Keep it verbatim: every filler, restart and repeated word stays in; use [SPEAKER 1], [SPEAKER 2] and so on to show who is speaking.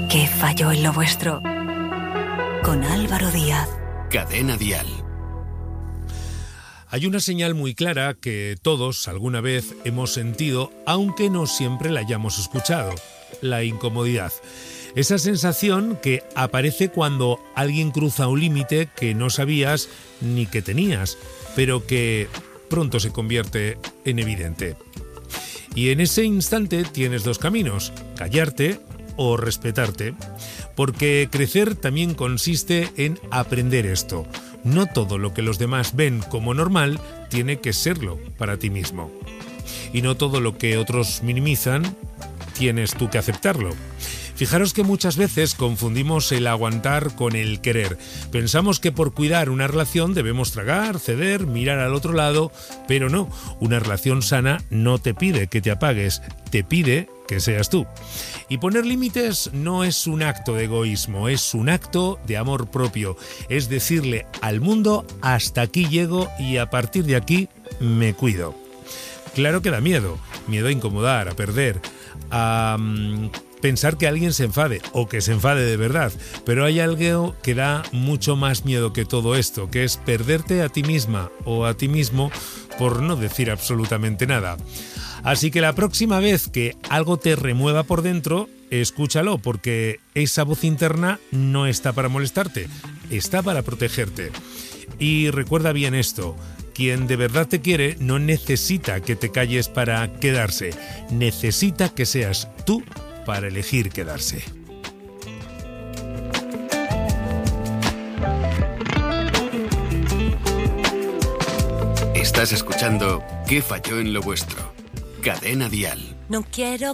[SPEAKER 1] ¿Qué falló en lo vuestro? Con Álvaro Díaz.
[SPEAKER 2] Cadena Dial.
[SPEAKER 3] Hay una señal muy clara que todos alguna vez hemos sentido, aunque no siempre la hayamos escuchado: la incomodidad. Esa sensación que aparece cuando alguien cruza un límite que no sabías ni que tenías, pero que pronto se convierte en evidente. Y en ese instante tienes dos caminos: callarte o respetarte, porque crecer también consiste en aprender esto. No todo lo que los demás ven como normal tiene que serlo para ti mismo. Y no todo lo que otros minimizan tienes tú que aceptarlo. Fijaros que muchas veces confundimos el aguantar con el querer. Pensamos que por cuidar una relación debemos tragar, ceder, mirar al otro lado, pero no. Una relación sana no te pide que te apagues, te pide que seas tú. Y poner límites no es un acto de egoísmo, es un acto de amor propio. Es decirle al mundo: hasta aquí llego y a partir de aquí me cuido. Claro que da miedo, miedo a incomodar, a perder, a um, pensar que alguien se enfade o que se enfade de verdad, pero hay algo que da mucho más miedo que todo esto, que es perderte a ti misma o a ti mismo por no decir absolutamente nada. Así que la próxima vez que algo te remueva por dentro, escúchalo, porque esa voz interna no está para molestarte, está para protegerte. Y recuerda bien esto: quien de verdad te quiere no necesita que te calles para quedarse, necesita que seas tú para elegir quedarse.
[SPEAKER 2] Estás escuchando ¿Qué falló en lo vuestro? Cadena Dial.
[SPEAKER 1] No quiero